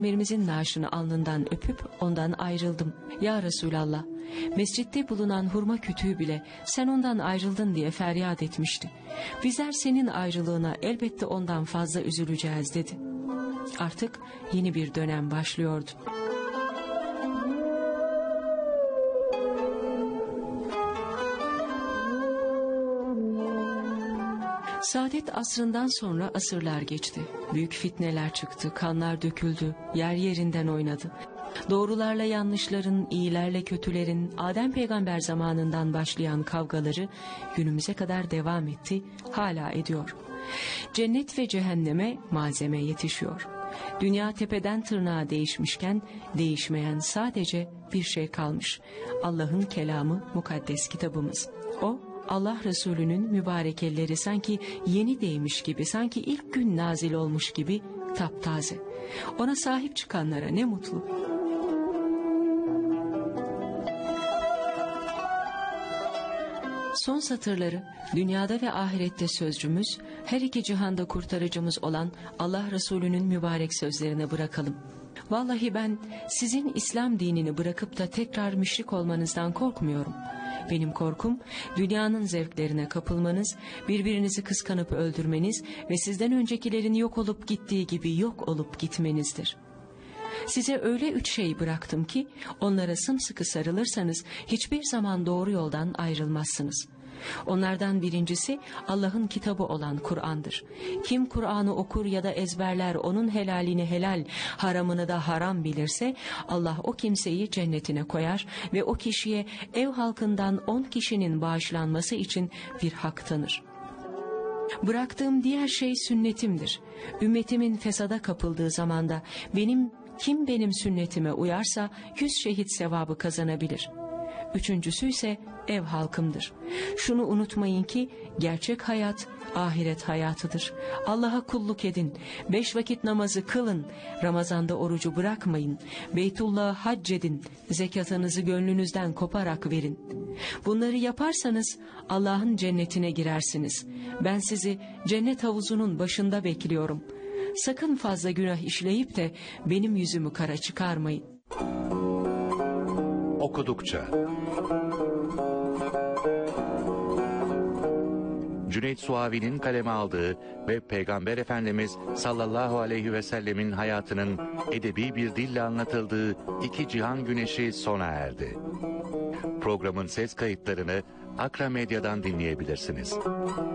Peygamberimizin naaşını alnından öpüp ondan ayrıldım. Ya Resulallah, mescitte bulunan hurma kütüğü bile sen ondan ayrıldın diye feryat etmişti. Bizler senin ayrılığına elbette ondan fazla üzüleceğiz dedi. Artık yeni bir dönem başlıyordu. Saadet asrından sonra asırlar geçti. Büyük fitneler çıktı, kanlar döküldü, yer yerinden oynadı. Doğrularla yanlışların, iyilerle kötülerin, Adem peygamber zamanından başlayan kavgaları günümüze kadar devam etti, hala ediyor. Cennet ve cehenneme malzeme yetişiyor. Dünya tepeden tırnağa değişmişken değişmeyen sadece bir şey kalmış. Allah'ın kelamı, mukaddes kitabımız. O, Allah Resulü'nün mübarek elleri sanki yeni değmiş gibi, sanki ilk gün nazil olmuş gibi taptaze. Ona sahip çıkanlara ne mutlu. Son satırları dünyada ve ahirette sözcümüz, her iki cihanda kurtarıcımız olan Allah Resulü'nün mübarek sözlerine bırakalım. Vallahi ben sizin İslam dinini bırakıp da tekrar müşrik olmanızdan korkmuyorum. Benim korkum dünyanın zevklerine kapılmanız, birbirinizi kıskanıp öldürmeniz ve sizden öncekilerin yok olup gittiği gibi yok olup gitmenizdir. Size öyle 3 şey bıraktım ki onlara sımsıkı sarılırsanız hiçbir zaman doğru yoldan ayrılmazsınız. Onlardan birincisi Allah'ın kitabı olan Kur'an'dır. Kim Kur'an'ı okur ya da ezberler, onun helalini helal, haramını da haram bilirse Allah o kimseyi cennetine koyar ve o kişiye ev halkından 10 kişinin bağışlanması için bir hak tanır. Bıraktığım diğer şey sünnetimdir. Ümmetimin fesada kapıldığı zamanda kim benim sünnetime uyarsa 100 şehit sevabı kazanabilir. Üçüncüsü ise ev halkımdır. Şunu unutmayın ki gerçek hayat ahiret hayatıdır. Allah'a kulluk edin, 5 vakit namazı kılın, Ramazan'da orucu bırakmayın, Beytullah'ı hac edin, zekatınızı gönlünüzden koparak verin. Bunları yaparsanız Allah'ın cennetine girersiniz. Ben sizi cennet havuzunun başında bekliyorum. Sakın fazla günah işleyip de benim yüzümü kara çıkarmayın. Okudukça Cüneyt Suavi'nin kaleme aldığı ve Peygamber Efendimiz sallallahu aleyhi ve sellemin hayatının edebi bir dille anlatıldığı İki Cihan Güneşi sona erdi. Programın ses kayıtlarını Akra Medya'dan dinleyebilirsiniz.